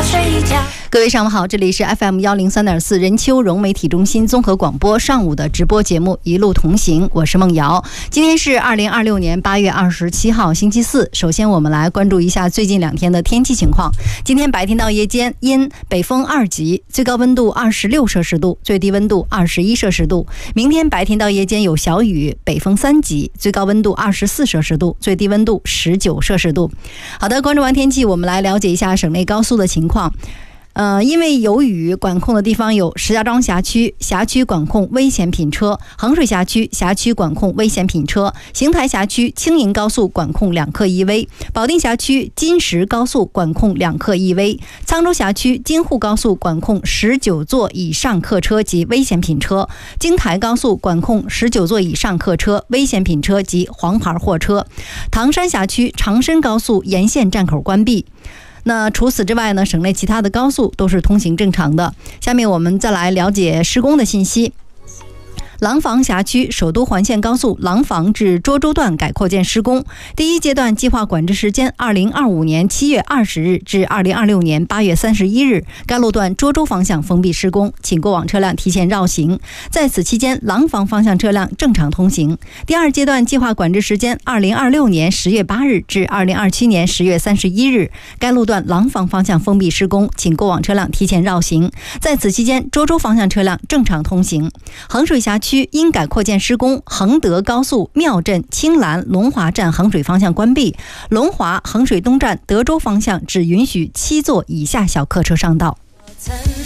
睡觉。 各位上午好，这里是 FM103.4 任丘融媒体中心综合广播上午的直播节目一路同行，我是梦瑶。今天是2026年8月27号星期四。首先我们来关注一下最近2天的天气情况。今天白天到夜间阴，北风2级，最高温度26摄氏度，最低温度21摄氏度。明天白天到夜间有小雨，北风3级，最高温度24摄氏度，最低温度19摄氏度。好的，关注完天气，我们来了解一下省内高速的情况。因为有雨，管控的地方有石家庄辖区，辖区管控危险品车；衡水辖区，辖区管控危险品车；邢台辖区，青银高速管控2克1危；保定辖区，金石高速管控2克1危；沧州辖区，京沪高速管控19座以上客车及危险品车；京台高速管控19座以上客车、危险品车及黄牌货车；唐山辖区，长深高速沿线站口关闭。那除此之外呢，省内其他的高速都是通行正常的。下面我们再来了解施工的信息。廊坊辖区首都环线高速廊坊至涿州段改扩建施工，第一阶段计划管制时间2025年7月20日至2026年8月31日，该路段涿州方向封闭施工，请过往车辆提前绕行。在此期间，廊坊方向车辆正常通行。第二阶段计划管制时间2026年10月8日至2027年10月31日，该路段廊坊方向封闭施工，请过往车辆提前绕行。在此期间，涿州方向车辆正常通行。衡水辖区因改扩建施工，衡德高速庙镇、青兰、龙华站衡水方向关闭，龙华、衡水东站德州方向只允许7座以下小客车上道。